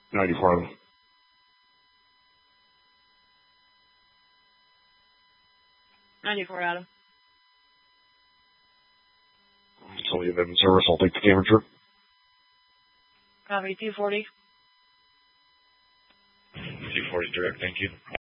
94. Adam. So you have in service. I'll take the temperature. Copy, 240. 240 direct, thank you.